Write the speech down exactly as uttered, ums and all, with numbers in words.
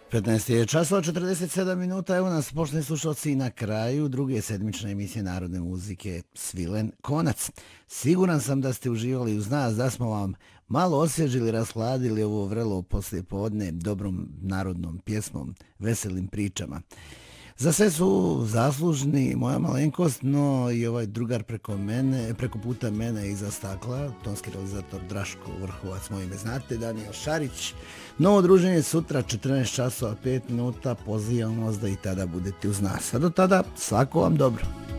petnaest je časova četrdeset sedam minuta, evo nas poštovani slušalci na kraju druge sedmične emisije Narodne muzike Svilen konac. Siguran sam da ste uživali uz nas, da smo vam malo osvježili, rashladili ovo vrelo poslijepodne dobrom narodnom pjesmom, veselim pričama. Za sve su zaslužni moja malenkost, no i ovaj drugar preko mene, preko puta mene iza stakla, tonski realizator Draško Vrhovac, moje ime znate, Daniel Šarić. Novo druženje sutra, četrnaest časova pet minuta, pozivam vas da i tada budete uz nas. A do tada, svako vam dobro.